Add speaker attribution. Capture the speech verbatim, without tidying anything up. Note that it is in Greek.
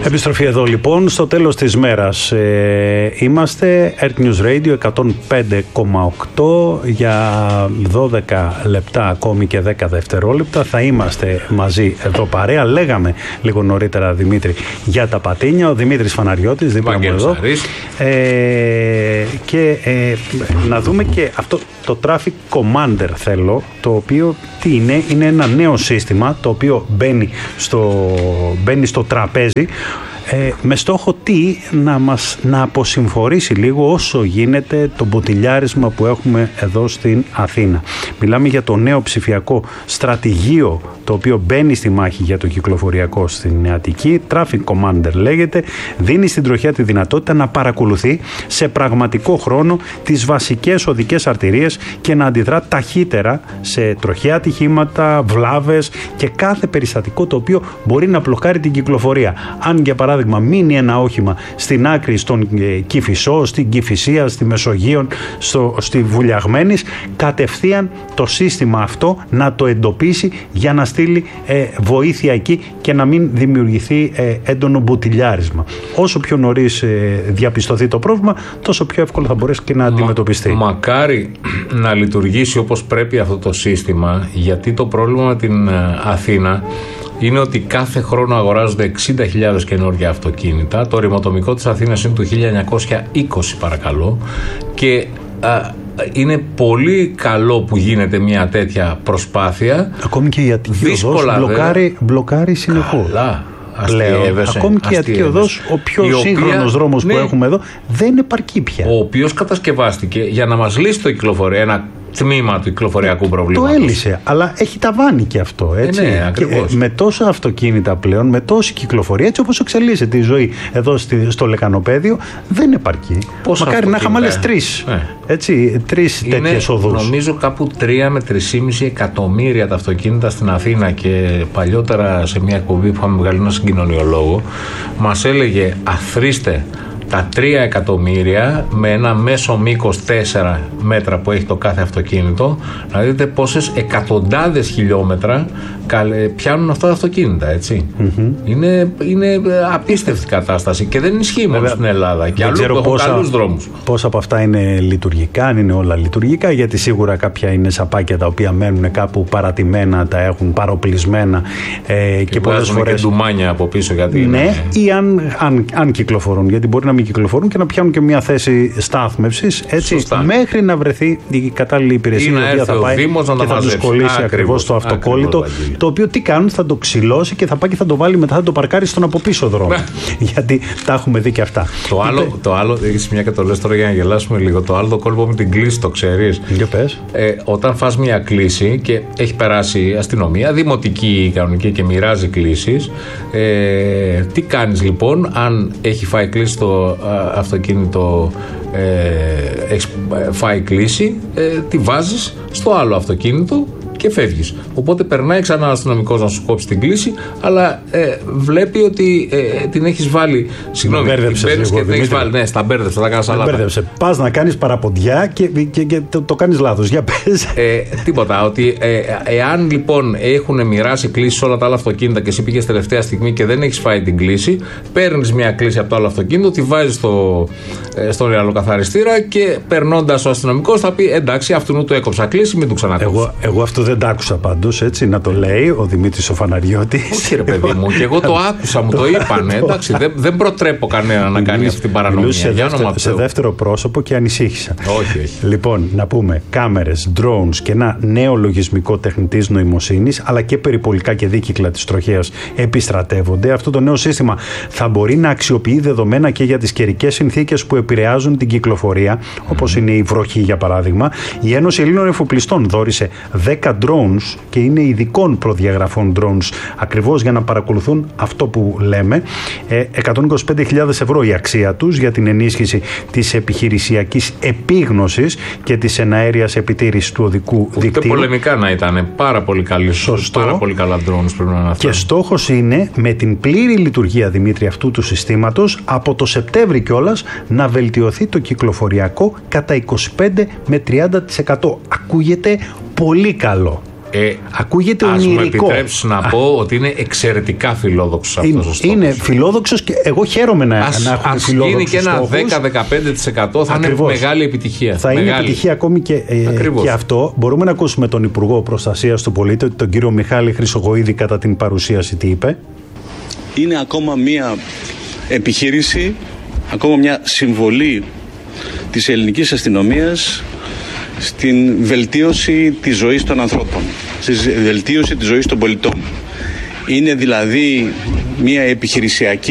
Speaker 1: Επιστροφή εδώ λοιπόν στο τέλος της μέρας. Ε, είμαστε Earth News Radio εκατόν πέντε κόμμα οκτώ για δώδεκα λεπτά ακόμη και δέκα δευτερόλεπτα. Θα είμαστε μαζί εδώ παρέα. Λέγαμε λίγο νωρίτερα, Δημήτρη, για τα πατίνια. Ο Δημήτρης Φαναριώτης δίπλα μου εδώ. Ε, και ε, να δούμε και αυτό το Traffic Commander θέλω, το οποίο τι είναι, είναι ένα νέο σύστημα το οποίο μπαίνει στο, μπαίνει στο τραπέζι ε, με στόχο τι να μας να αποσυμφορήσει λίγο όσο γίνεται το μποτιλιάρισμα που έχουμε εδώ στην Αθήνα. Μιλάμε για το νέο ψηφιακό στρατηγείο το οποίο μπαίνει στη μάχη για το κυκλοφοριακό στην Αττική. Traffic Commander λέγεται. Δίνει στην τροχιά τη δυνατότητα να παρακολουθεί σε πραγματικό χρόνο τις βασικές οδικές αρτηρίες και να αντιδρά ταχύτερα σε τροχαία ατυχήματα, βλάβες και κάθε περιστατικό το οποίο μπορεί να μπλοκάρει την κυκλοφορία. Αν για παράδειγμα μείνει ένα όχημα στην άκρη στον Κηφισό, στην Κηφισία, στη Μεσογείο, στο, στη Βουλιαγμένης, κατευθείαν το σύστημα αυτό να το εντοπίσει για να στείλει ε, βοήθεια εκεί και να μην δημιουργηθεί ε, έντονο μποτιλιάρισμα. Όσο πιο νωρίς ε, διαπιστωθεί το πρόβλημα, τόσο πιο εύκολα θα μπορέσει και να αντιμετωπιστεί.
Speaker 2: Μα, μακάρι να λειτουργήσει όπως πρέπει αυτό το σύστημα, γιατί το πρόβλημα με την Αθήνα είναι ότι κάθε χρόνο αγοράζονται εξήντα χιλιάδες καινούργια αυτοκίνητα. Το ρημοτομικό της Αθήνας είναι του χίλια εννιακόσια είκοσι, παρακαλώ, και α, είναι πολύ καλό που γίνεται μια τέτοια προσπάθεια.
Speaker 1: Ακόμη και η Αττική Οδός μπλοκάρει, μπλοκάρει συνεχώς. Καλά.
Speaker 2: Αστείευεσαι,
Speaker 1: ακόμη και η Αττική Οδός, ο πιο σύγχρονος δρόμος ναι, που έχουμε εδώ, δεν επαρκεί πια.
Speaker 2: Ο οποίος κατασκευάστηκε για να μας λύσει το κυκλοφορία, ένα τμήμα του κυκλοφοριακού προβλήματος.
Speaker 1: Το έλυσε, αλλά έχει ταβάνει και αυτό, έτσι.
Speaker 2: Ε, ναι,
Speaker 1: και, ε, με τόσα αυτοκίνητα πλέον, με τόση κυκλοφορία, έτσι όπως εξελίσσεται η ζωή εδώ στη, στο Λεκανοπέδιο, δεν επαρκεί.
Speaker 2: Πόσα
Speaker 1: μακάρι να είχαμε άλλες τρεις. Ε. Έτσι, τρεις τέτοιες οδούς.
Speaker 2: Νομίζω κάπου τρία με τρία κόμμα πέντε εκατομμύρια τα αυτοκίνητα στην Αθήνα, και παλιότερα σε μια εκπομπή που είχαμε βγάλει έναν συγκοινωνιολόγο, μας έλεγε αθροίστε τα τρία εκατομμύρια με ένα μέσο μήκος τέσσερα μέτρα που έχει το κάθε αυτοκίνητο, να δείτε πόσες εκατοντάδες χιλιόμετρα πιάνουν αυτά τα αυτοκίνητα, έτσι. Mm-hmm. Είναι, είναι απίστευτη κατάσταση και δεν ισχύει μόνο στην Ελλάδα. Και αλλού που έχουν καλούς δρόμους.
Speaker 1: Πόσα από αυτά είναι λειτουργικά, αν είναι όλα λειτουργικά, γιατί σίγουρα κάποια είναι σαπάκια τα οποία μένουν κάπου παρατημένα, τα έχουν παροπλισμένα ε, και, και πολλές φορές.
Speaker 2: Και ντουμάνια από πίσω, γιατί.
Speaker 1: Ναι,
Speaker 2: είναι...
Speaker 1: ή αν, αν, αν κυκλοφορούν, γιατί μπορεί να μην κυκλοφορούν και να πιάνουν και μια θέση στάθμευσης, έτσι, σωστά, μέχρι να βρεθεί η κατάλληλη υπηρεσία η οποία θα πάει και θα τους κολλήσει ακριβώς το αυτοκόλλητο, ακριβώς, το οποίο τι κάνουν, θα το ξυλώσει και θα πάει και θα το βάλει μετά, θα το παρκάρει στον από πίσω δρόμο. Γιατί τα έχουμε δει και αυτά.
Speaker 2: Το άλλο, Είτε... το άλλο, έχεις μια και το λες τώρα για να γελάσουμε λίγο, το άλλο το κόλπο με την κλίση, το ξέρεις.
Speaker 1: Για πες.
Speaker 2: Ε, όταν φας μια κλίση και έχει περάσει αστυνομία, δημοτική κανονική, και μοιράζει κλίσεις, ε, τι κάνεις λοιπόν, αν έχει φάει κλίση το αυτοκίνητο, ε, έχει φάει κλίση, ε, τη βάζεις στο άλλο αυτοκίνητο και φεύγεις. Οπότε περνάει ξανά ο αστυνομικός να σου κόψει την κλίση, αλλά ε, βλέπει ότι ε, την έχεις βάλει. Συγγνώμη, την παίρνεις και την έχεις βάλει. Ναι, στα μπέρδεψε, τα κάνεις αλλά.
Speaker 1: Πας να κάνεις παραποντιά και, και, και το, το κάνεις λάθος. Για πες.
Speaker 2: Ε, τίποτα. Ότι ε, εάν λοιπόν έχουν μοιράσει κλίση σε όλα τα άλλα αυτοκίνητα και εσύ πήγες τελευταία στιγμή και δεν έχεις φάει την κλίση, παίρνεις μια κλίση από το άλλο αυτοκίνητο, τη βάζεις στο, ε, στον ρεαλοκαθαριστήρα και περνώντας ο αστυνομικός θα πει εντάξει, αυτού του έκοψα κλίση, μην του ξανακόψω.
Speaker 1: Εγώ, εγώ αυτό δεν τα άκουσα πάντως, έτσι, να το λέει ο Δημήτρης ο Φαναριώτης.
Speaker 2: Όχι ρε παιδί μου, και εγώ το άκουσα, μου το είπανε. Εντάξει, δεν, δεν προτρέπω κανένα να κάνει αυτή την παρανομία.
Speaker 1: Σε, δεύτερο, σε δεύτερο πρόσωπο και ανησύχησα.
Speaker 2: Όχι, όχι.
Speaker 1: Λοιπόν, να πούμε κάμερες, drones και ένα νέο λογισμικό τεχνητής νοημοσύνης, αλλά και περιπολικά και δίκυκλα της τροχέας επιστρατεύονται. Αυτό το νέο σύστημα θα μπορεί να αξιοποιεί δεδομένα και για τις καιρικές συνθήκες που επηρεάζουν την κυκλοφορία, όπως είναι η βροχή για παράδειγμα. Η Ένωση Ελλήνων Εφοπλιστών δώρισε δέκα drones και είναι ειδικών προδιαγραφών drones ακριβώς για να παρακολουθούν αυτό που λέμε. εκατόν είκοσι πέντε χιλιάδες ευρώ η αξία τους για την ενίσχυση της επιχειρησιακής επίγνωσης και της εναέριας επιτήρησης του οδικού δικτύου.
Speaker 2: Ούτε πολεμικά να ήταν. Πάρα πολύ καλή.
Speaker 1: Σωστό.
Speaker 2: Πάρα πολύ καλά drones πρέπει να είναι αυτά.
Speaker 1: Και στόχος είναι με την πλήρη λειτουργία, Δημήτρη, αυτού του συστήματος από το Σεπτέμβρη κιόλας να βελτιωθεί το κυκλοφοριακό κατά είκοσι πέντε με τριάντα τοις εκατό. Ακούγεται πολύ καλό.
Speaker 2: Ε,
Speaker 1: Ακούγεται
Speaker 2: ας
Speaker 1: ονειρικό.
Speaker 2: Ας μου επιτρέψεις να Α. πω ότι είναι εξαιρετικά φιλόδοξος αυτός
Speaker 1: είναι,
Speaker 2: ο στόχος.
Speaker 1: Είναι φιλόδοξος και εγώ χαίρομαι να,
Speaker 2: ας,
Speaker 1: να έχουμε
Speaker 2: ας
Speaker 1: φιλόδοξους
Speaker 2: γίνει και ένα
Speaker 1: στόχους.
Speaker 2: δέκα με δεκαπέντε τοις εκατό θα
Speaker 1: Ακριβώς.
Speaker 2: είναι μεγάλη επιτυχία.
Speaker 1: Θα
Speaker 2: μεγάλη.
Speaker 1: είναι επιτυχία ακόμη και, ε, και αυτό. Μπορούμε να ακούσουμε τον Υπουργό Προστασίας του Πολίτη, τον κύριο Μιχάλη Χρυσογοίδη, κατά την παρουσίαση τι είπε.
Speaker 3: Είναι ακόμα μια επιχείρηση, ακόμα μια συμβολή της ελληνικής αστυνομίας στην βελτίωση της ζωής των ανθρώπων, στη βελτίωση της ζωής των πολιτών. Είναι δηλαδή μια επιχειρησιακή